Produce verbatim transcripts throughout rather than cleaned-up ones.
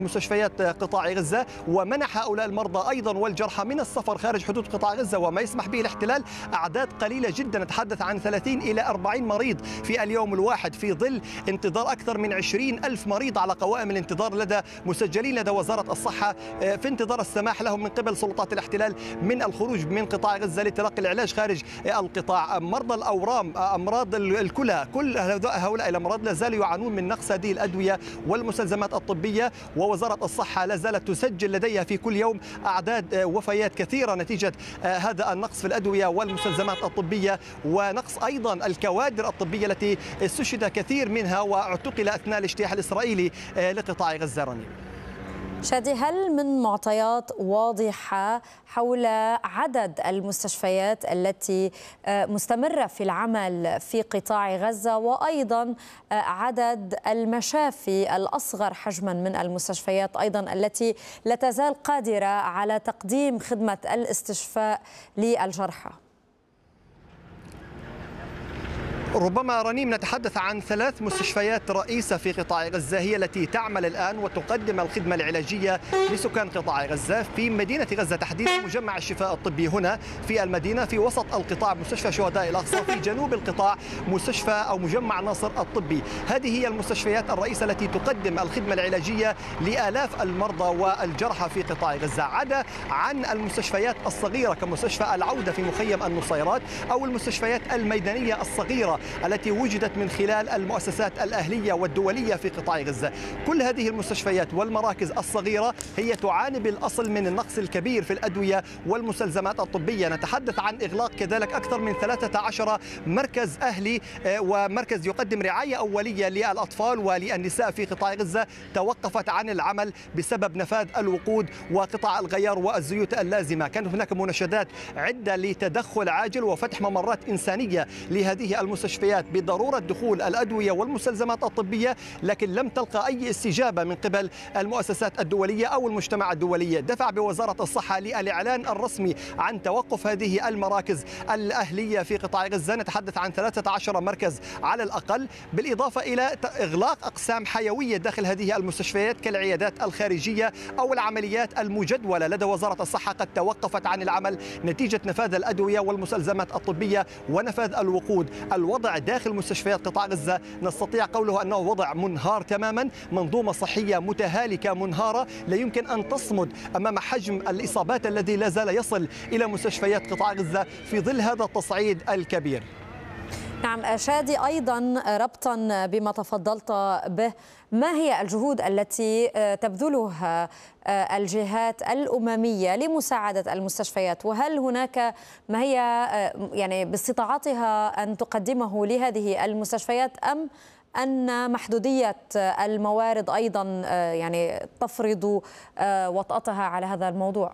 مستشفيات قطاع غزة، ومنح هؤلاء المرضى أيضا والجرحى من السفر خارج حدود قطاع غزة وما يسمح به الاحتلال أعداد قليلة جدا، نتحدث عن ثلاثين إلى أربعين مريض في اليوم الواحد، في ظل انتظار أكثر من عشرين ألف مريض على قوائم الانتظار لدى مسجلين لدى وزارة الصحة في انتظار السماح لهم من قبل سلطات الاحتلال من الخروج من قطاع غزة لتلقي العلاج خارج القطاع. مرضى الأورام، أمراض الكلى، كل هؤلاء الأمراض لا زالوا يعانون من نقص هذه الأدوية والمستلزمات الطبية، ووزارة الصحة لا زالت تسجل لديها في كل يوم أعداد وفيات كثيرة نتيجة هذا النقص في الأدوية والمستلزمات الطبية، ونقص أيضا الكوادر الطبية التي استشهد كثير منها واعتقل أثناء الاجتياح الإسرائيلي لقطاع غزة. رنيم شادي، هل من معطيات واضحة حول عدد المستشفيات التي مستمرة في العمل في قطاع غزة، وأيضا عدد المشافي الأصغر حجما من المستشفيات أيضا التي لا تزال قادرة على تقديم خدمة الاستشفاء للجرحى؟ ربما رنيم نتحدث عن ثلاث مستشفيات رئيسة في قطاع غزة هي التي تعمل الآن وتقدم الخدمة العلاجية لسكان قطاع غزة. في مدينة غزة تحديدا مجمع الشفاء الطبي هنا في المدينة، في وسط القطاع مستشفى شهداء الأقصى، في جنوب القطاع مستشفى أو مجمع ناصر الطبي. هذه هي المستشفيات الرئيسة التي تقدم الخدمة العلاجية لآلاف المرضى والجرحى في قطاع غزة، عدا عن المستشفيات الصغيرة كمستشفى العودة في مخيم النصيرات أو المستشفيات الميدانية الصغيرة التي وجدت من خلال المؤسسات الأهلية والدولية في قطاع غزة. كل هذه المستشفيات والمراكز الصغيرة هي تعاني بالأصل من النقص الكبير في الأدوية والمستلزمات الطبية. نتحدث عن إغلاق كذلك أكثر من ثلاثة عشر مركز أهلي ومركز يقدم رعاية أولية للأطفال وللنساء في قطاع غزة توقفت عن العمل بسبب نفاذ الوقود وقطع الغيار والزيوت اللازمة. كانت هناك مناشدات عدة لتدخل عاجل وفتح ممرات إنسانية لهذه المستشفيات بضرورة دخول الأدوية والمستلزمات الطبية، لكن لم تلقى أي استجابة من قبل المؤسسات الدولية أو المجتمع الدولي. دفع بوزارة الصحة للإعلان الرسمي عن توقف هذه المراكز الأهلية في قطاع غزة. نتحدث عن ثلاثة عشر مركز على الأقل، بالإضافة إلى إغلاق أقسام حيوية داخل هذه المستشفيات كالعيادات الخارجية أو العمليات المجدولة لدى وزارة الصحة قد توقفت عن العمل نتيجة نفاذ الأدوية والمستلزمات الطبية ونفاذ الوقود. الوضع داخل مستشفيات قطاع غزة نستطيع قوله أنه وضع منهار تماما، منظومة صحية متهالكة منهارة لا يمكن أن تصمد أمام حجم الإصابات الذي لا زال يصل إلى مستشفيات قطاع غزة في ظل هذا التصعيد الكبير. نعم شادي، أيضا ربطا بما تفضلت به، ما هي الجهود التي تبذلها الجهات الأممية لمساعدة المستشفيات، وهل هناك ما هي يعني باستطاعتها أن تقدمه لهذه المستشفيات، أم أن محدودية الموارد أيضا يعني تفرض وطأتها على هذا الموضوع؟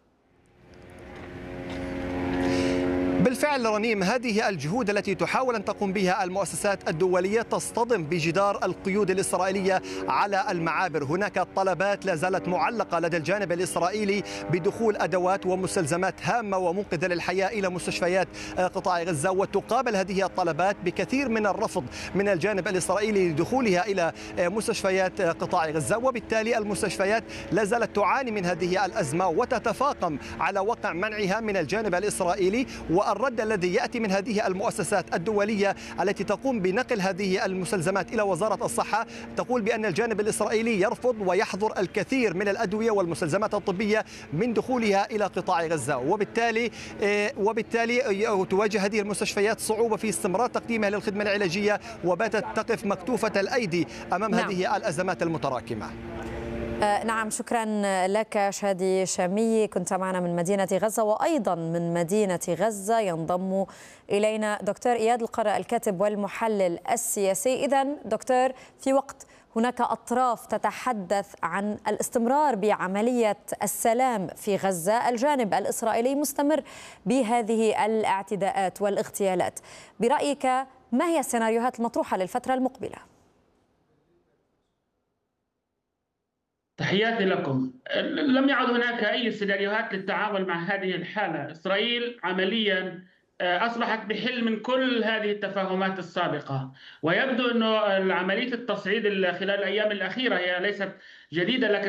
بالفعل رنيم، هذه الجهود التي تحاول أن تقوم بها المؤسسات الدولية تصطدم بجدار القيود الإسرائيلية على المعابر. هناك طلبات لا زالت معلقة لدى الجانب الإسرائيلي بدخول أدوات ومستلزمات هامة ومنقذة للحياة إلى مستشفيات قطاع غزة، وتقابل هذه الطلبات بكثير من الرفض من الجانب الإسرائيلي لدخولها إلى مستشفيات قطاع غزة، وبالتالي المستشفيات لا زالت تعاني من هذه الأزمة وتتفاقم على وقع منعها من الجانب الإسرائيلي. الرد الذي يأتي من هذه المؤسسات الدولية التي تقوم بنقل هذه المستلزمات إلى وزارة الصحة تقول بأن الجانب الإسرائيلي يرفض ويحظر الكثير من الأدوية والمستلزمات الطبية من دخولها إلى قطاع غزة، وبالتالي وبالتالي تواجه هذه المستشفيات صعوبة في استمرار تقديمها للخدمة العلاجية، وباتت تقف مكتوفة الأيدي أمام نعم. هذه الأزمات المتراكمة. نعم، شكرا لك شادي شامي، كنت معنا من مدينة غزة. وأيضا من مدينة غزة ينضم إلينا دكتور إياد القرا الكاتب والمحلل السياسي. إذن دكتور، في وقت هناك أطراف تتحدث عن الاستمرار بعملية السلام في غزة، الجانب الإسرائيلي مستمر بهذه الاعتداءات والاغتيالات. برأيك ما هي السيناريوهات المطروحة للفترة المقبلة؟ تحياتي لكم. لم يعد هناك أي سيناريوهات للتعامل مع هذه الحالة. إسرائيل عمليا أصبحت بحل من كل هذه التفاهمات السابقة، ويبدو أن عملية التصعيد خلال الأيام الأخيرة هي ليست جديدة، لكن